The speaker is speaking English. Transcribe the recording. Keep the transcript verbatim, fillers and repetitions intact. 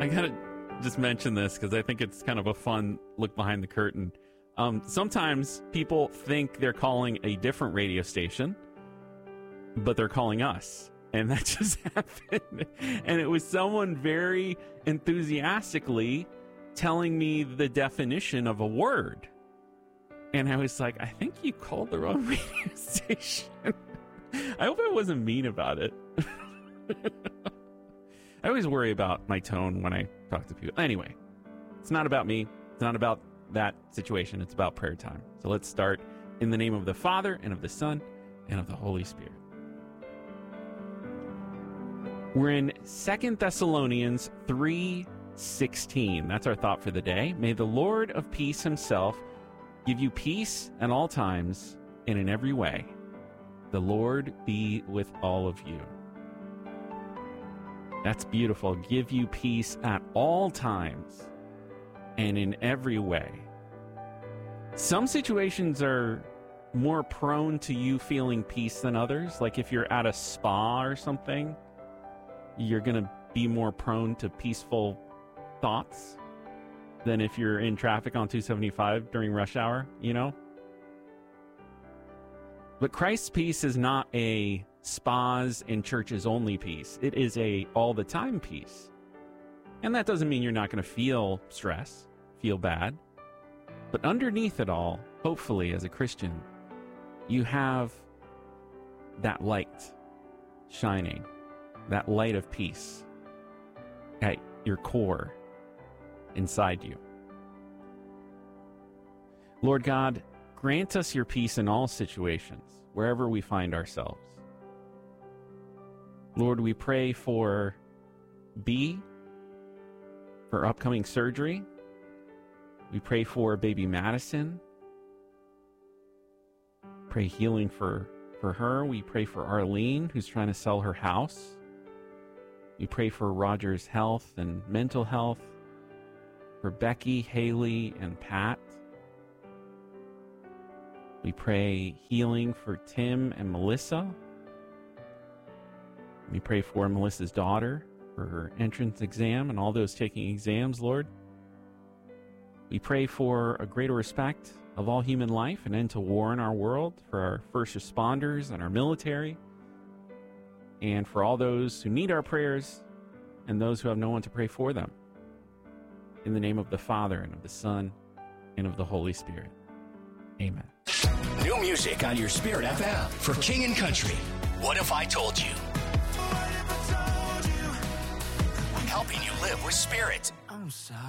I gotta just mention this because I think it's kind of a fun look behind the curtain. Um, sometimes people think they're calling a different radio station, but they're calling us. And that just happened. And it was someone very enthusiastically telling me the definition of a word. And I was like, I think you called the wrong radio station. I hope I wasn't mean about it. I always worry about my tone when I talk to people. Anyway, it's not about me. It's not about that situation. It's about prayer time. So let's start in the name of the Father, and of the Son, and of the Holy Spirit. We're in Second Thessalonians three sixteen. That's our thought for the day. May the Lord of peace himself give you peace at all times and in every way. The Lord be with all of you. That's beautiful. Give you peace at all times and in every way. Some situations are more prone to you feeling peace than others. Like if you're at a spa or something, you're going to be more prone to peaceful thoughts than if you're in traffic on two seventy-five during rush hour, you know? But Christ's peace is not a spas and churches only peace. It is a all the time peace. And that doesn't mean you're not going to feel stress, feel bad. But underneath it all, hopefully as a Christian, you have that light shining, that light of peace at your core, inside you. Lord God, grant us your peace in all situations, wherever we find ourselves. Lord, we pray for B, for upcoming surgery. We pray for baby Madison. Pray healing for, for her. We pray for Arlene, who's trying to sell her house. We pray for Roger's health and mental health, for Becky, Haley, and Pat. We pray healing for Tim and Melissa. We pray for Melissa's daughter, for her entrance exam and all those taking exams, Lord. We pray for a greater respect of all human life, an end to war in our world, for our first responders and our military, and for all those who need our prayers and those who have no one to pray for them. In the name of the Father, and of the Son, and of the Holy Spirit. Amen. New music on your Spirit F M for King and Country. What If I Told You? Helping you live with Spirit. I'm sorry.